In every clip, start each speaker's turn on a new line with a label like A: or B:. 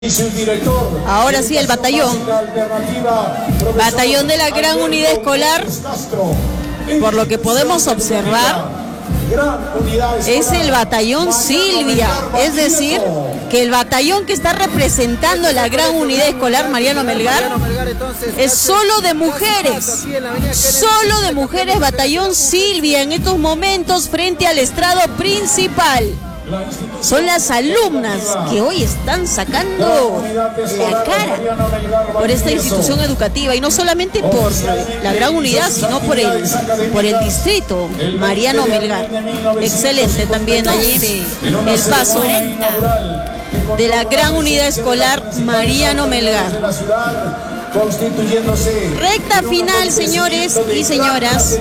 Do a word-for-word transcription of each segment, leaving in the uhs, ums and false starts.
A: Ahora sí, el batallón. Batallón de la Gran Unidad Escolar, por lo que podemos observar, es el batallón Silvia, es decir, que el batallón que está representando la Gran Unidad Escolar Mariano Melgar es solo de mujeres, solo de mujeres, batallón Silvia en estos momentos frente al estrado principal. Son las alumnas que hoy están sacando la cara por esta institución educativa, y no solamente por la Gran Unidad, sino por el, por el distrito Mariano Melgar. Excelente también allí el paso de la Gran Unidad Escolar Mariano Melgar. Recta final, señores y señoras.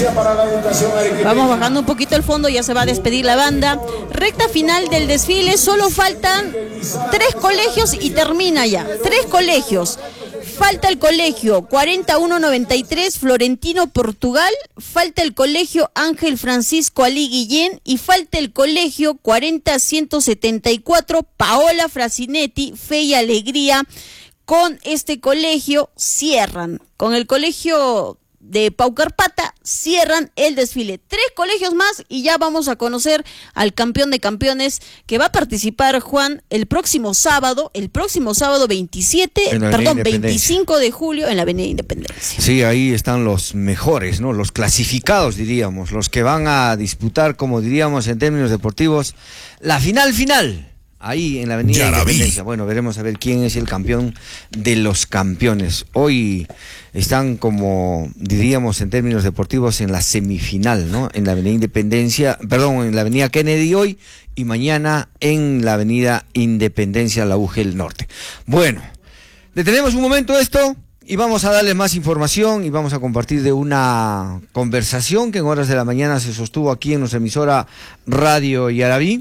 A: Vamos bajando un poquito el fondo, ya se va a despedir la banda. Recta final del desfile, solo faltan tres colegios y termina ya. Tres colegios. Falta el colegio cuarenta y uno noventa y tres Florentino Portugal, falta el colegio Ángel Francisco Ali Guillén y falta el colegio cuarenta ciento setenta y cuatro Paola Frasinetti, Fe y Alegría. Con este colegio cierran, con el colegio de Paucarpata cierran el desfile. Tres colegios más y ya vamos a conocer al campeón de campeones que va a participar, Juan, el próximo sábado, el próximo sábado veintisiete, perdón, veinticinco de julio en la Avenida Independencia.
B: Sí, ahí están los mejores, ¿no? Los clasificados, diríamos, los que van a disputar, como diríamos en términos deportivos, la final final. Ahí en la Avenida Independencia. Bueno, veremos a ver quién es el campeón de los campeones. Hoy están, como diríamos en términos deportivos, en la semifinal, ¿no? En la Avenida Independencia, perdón, en la Avenida Kennedy hoy, y mañana en la Avenida Independencia, la U G L Norte. Bueno, detenemos un momento esto y vamos a darles más información y vamos a compartir de una conversación que en horas de la mañana se sostuvo aquí en nuestra emisora Radio Yarabí.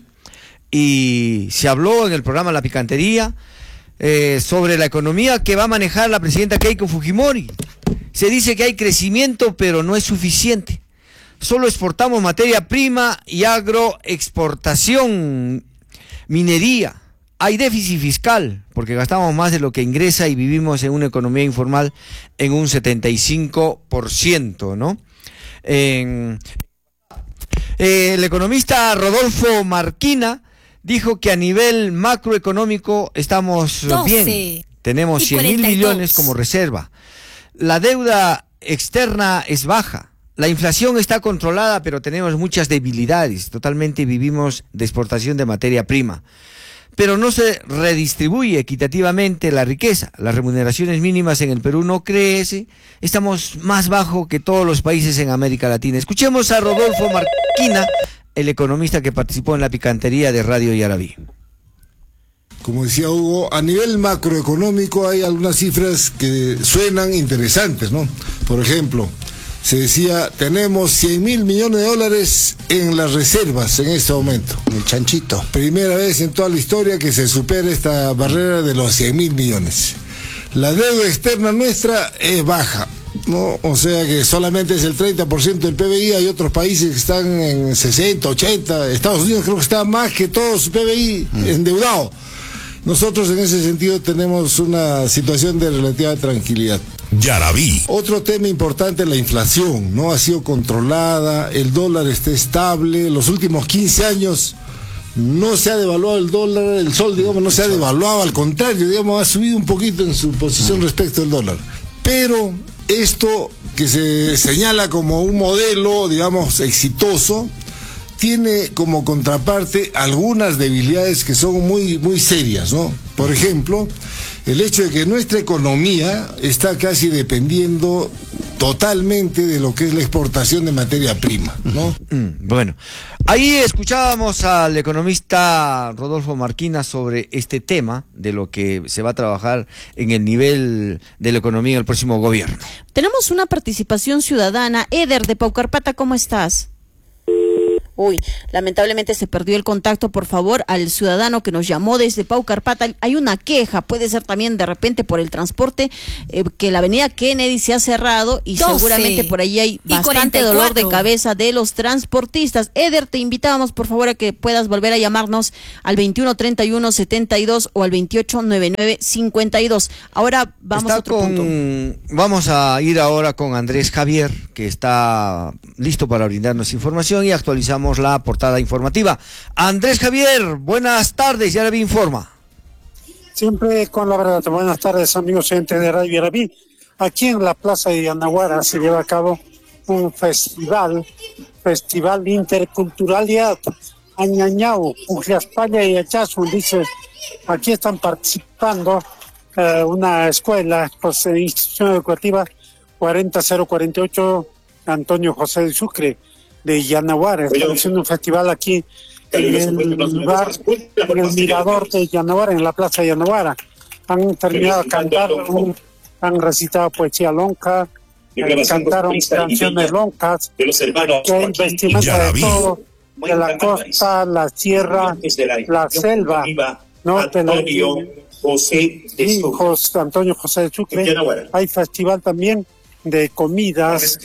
B: Y se habló en el programa La Picantería eh, sobre la economía que va a manejar la presidenta Keiko Fujimori. Se dice que hay crecimiento, pero no es suficiente. Solo exportamos materia prima y agroexportación, minería. Hay déficit fiscal, porque gastamos más de lo que ingresa y vivimos en una economía informal en un setenta y cinco por ciento, ¿no? En, eh, el economista Rodolfo Marquina dijo que a nivel macroeconómico estamos bien. Tenemos cien mil millones como reserva. La deuda externa es baja. La inflación está controlada, pero tenemos muchas debilidades. Totalmente vivimos de exportación de materia prima. Pero no se redistribuye equitativamente la riqueza. Las remuneraciones mínimas en el Perú no crecen. Estamos más bajo que todos los países en América Latina. Escuchemos a Rodolfo Marquina, el economista que participó en la picantería de Radio Yarabí.
C: Como decía Hugo, a nivel macroeconómico hay algunas cifras que suenan interesantes, ¿no? Por ejemplo, se decía, tenemos cien mil millones de dólares en las reservas en este momento.
D: El chanchito.
C: Primera vez en toda la historia que se supera esta barrera de los cien mil millones. La deuda externa nuestra es baja, ¿no? O sea que solamente es el treinta por ciento del P B I, hay otros países que están en sesenta, ochenta, Estados Unidos creo que está más que todo su P B I mm. endeudado. Nosotros en ese sentido tenemos una situación de relativa tranquilidad.
E: Yarabí.
C: Otro tema importante es la inflación, ¿no? Ha sido controlada, el dólar está estable, los últimos quince años no se ha devaluado el dólar, el sol, digamos, no se ha devaluado, al contrario, digamos, ha subido un poquito en su posición respecto al dólar. Pero esto que se señala como un modelo, digamos, exitoso, tiene como contraparte algunas debilidades que son muy, muy serias, ¿no? Por ejemplo, el hecho de que nuestra economía está casi dependiendo totalmente de lo que es la exportación de materia prima, ¿no?
B: Bueno, ahí escuchábamos al economista Rodolfo Marquina sobre este tema de lo que se va a trabajar en el nivel de la economía en el próximo gobierno.
A: Tenemos una participación ciudadana. Eder de Paucarpata, ¿cómo estás? Uy, lamentablemente se perdió el contacto. Por favor, al ciudadano que nos llamó desde Paucarpata, hay una queja, puede ser también de repente por el transporte, eh, que la avenida Kennedy se ha cerrado y doce, seguramente por ahí hay bastante cuarenta y cuatro dolor de cabeza de los transportistas. Eder, te invitábamos por favor a que puedas volver a llamarnos al veintiuno treinta y uno setenta y dos o al veintiocho noventa y nueve cincuenta y dos. Ahora vamos
B: está
A: a otro
B: con,
A: punto.
B: Vamos a ir ahora con Andrés Javier, que está listo para brindarnos información y actualizamos la portada informativa. Andrés Javier, buenas tardes, Yaraví informa.
D: Siempre con la verdad. Buenas tardes, amigos oyentes de Radio Yaraví. Aquí en la plaza de Yanaguara se lleva a cabo un festival, Festival Interculturalidad Añañao, Ujiaspalla y Achazu. Dice, aquí están participando eh, una escuela, pues, institución educativa cuarenta cero cuarenta y ocho Antonio José de Sucre de Yanaguara. Están haciendo un festival aquí en el lugar, en el mirador de Yanaguara, en la plaza de Yanaguara. Han terminado de cantar, un, han recitado poesía lonca, eh, cantaron canciones loncas, que hay vestimenta de todo, de la costa, la sierra, la selva, ¿no? Antonio José de Sucre. Antonio José de Sucre. Hay festival también de comidas,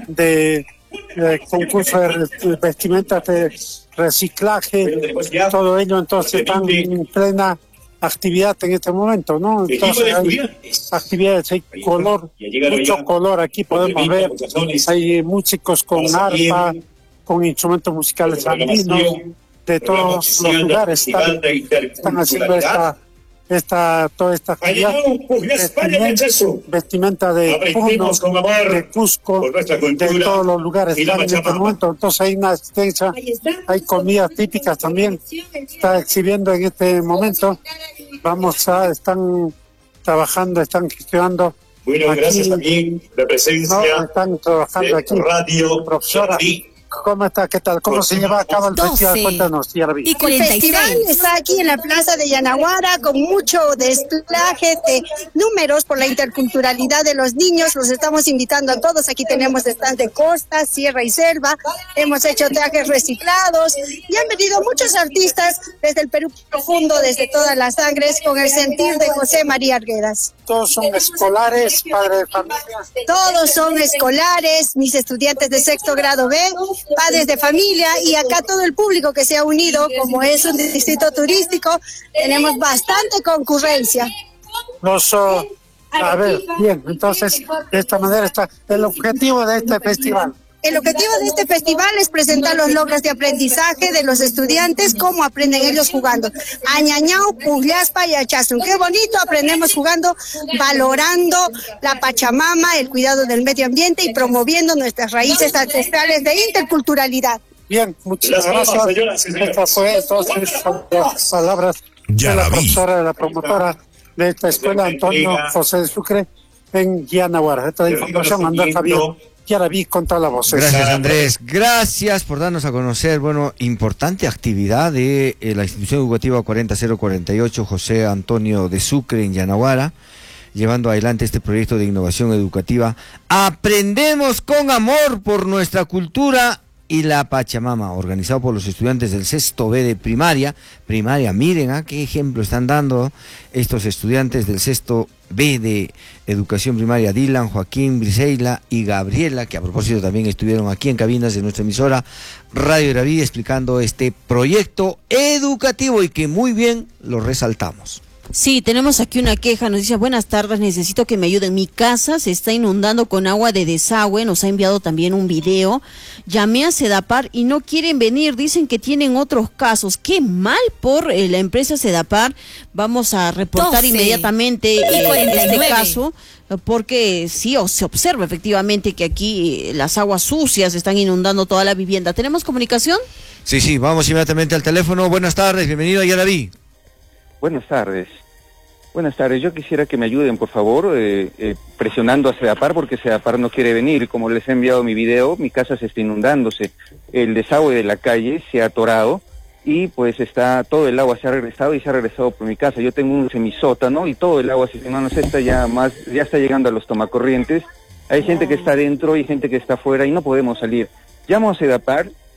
D: de Eh, concurso de vestimentas de reciclaje, todo ello. Entonces están en plena actividad en este momento, ¿no? Entonces hay actividades, hay color, mucho color aquí podemos ver, hay músicos con arpa, con instrumentos musicales andinos, de todos los lugares están, están haciendo esta esta toda esta actividad, vestimenta, vestimenta de Puno, de Cusco, de todos los lugares están en este momento. Entonces hay una asistencia, hay comidas típicas también, está exhibiendo en este momento. Vamos a, están trabajando, están gestionando.
E: Bueno,
D: aquí,
E: gracias también la presencia
D: no, están trabajando
E: de
D: aquí.
E: Radio
D: Profesora,
E: Yaraví.
D: ¿cómo está? ¿Qué tal? ¿Cómo se lleva a cabo el festival? Cuéntanos, Yaraví.
F: El festival está aquí en la plaza de Yanaguara con mucho desplegaje de números por la interculturalidad de los niños. Los estamos invitando a todos. Aquí tenemos stands de costa, sierra y selva. Hemos hecho trajes reciclados y han venido muchos artistas desde el Perú profundo, desde todas las sangres, con el sentir de José María Arguedas.
D: Todos son escolares, padres de familia.
F: Todos son escolares, mis estudiantes de sexto grado B, padres de familia y acá todo el público que se ha unido, como es un distrito turístico, tenemos bastante concurrencia.
D: Los, uh, a ver, bien, entonces, de esta manera está el objetivo de este festival.
F: El objetivo de este festival es presentar los logros de aprendizaje de los estudiantes, cómo aprenden ellos jugando. Añañao, Pugliaspa y Achazu. Qué bonito, aprendemos jugando, valorando la Pachamama, el cuidado del medio ambiente y promoviendo nuestras raíces ancestrales de interculturalidad.
D: Bien, muchas gracias. Estas fue entonces las palabras de la profesora, de la promotora de esta escuela, Antonio José de Sucre, en Yanaguara. Esta información anda Javier Yaraví con toda la voz.
B: Gracias, Andrés. Gracias por darnos a conocer, bueno, importante actividad de eh, la institución educativa cuarenta cero cuarenta y ocho José Antonio de Sucre en Yanaguara, llevando adelante este proyecto de innovación educativa. Aprendemos con amor por nuestra cultura y la Pachamama, organizado por los estudiantes del sexto B de primaria. Primaria, miren, ¿ah? Qué ejemplo están dando estos estudiantes del sexto B de educación primaria, Dylan, Joaquín, Briseila y Gabriela, que a propósito también estuvieron aquí en cabinas de nuestra emisora Radio Yaraví explicando este proyecto educativo y que muy bien lo resaltamos.
A: Sí, tenemos aquí una queja, nos dice, buenas tardes, necesito que me ayuden, mi casa se está inundando con agua de desagüe, nos ha enviado también un video, llamé a Sedapar y no quieren venir, dicen que tienen otros casos, qué mal por eh, la empresa Sedapar, vamos a reportar doce inmediatamente eh, este caso, porque sí, o se observa efectivamente que aquí eh, las aguas sucias están inundando toda la vivienda. ¿Tenemos comunicación?
B: Sí, sí, vamos inmediatamente al teléfono, buenas tardes, bienvenido a Yaraví.
G: Buenas tardes. Buenas tardes. Yo quisiera que me ayuden, por favor, eh, eh, presionando a Sedapar porque Sedapar no quiere venir. Como les he enviado mi video, mi casa se está inundándose. El desagüe de la calle se ha atorado y pues está todo el agua se ha regresado y se ha regresado por mi casa. Yo tengo un semisótano y todo el agua se no, no se está ya más ya está llegando a los tomacorrientes. Hay gente que está dentro y gente que está afuera y no podemos salir. Llamo a Sedapar.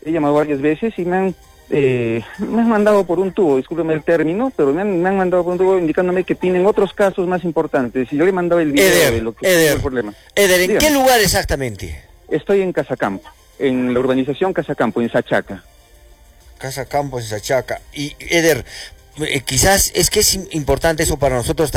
G: he llamado varias veces y me han, eh, me han mandado por un tubo, discúlpeme el término, pero me han, me han mandado por un tubo indicándome que tienen otros casos más importantes. Y yo le mandaba el video
B: Eder,
G: de lo que
B: Eder,
G: fue el problema.
B: Eder, ¿en
G: Dígame.
B: qué lugar exactamente?
G: Estoy en Casacampo, en la urbanización Casacampo, en Sachaca.
B: Casa Campo, en Sachaca. Y Eder, eh, quizás es que es importante eso para nosotros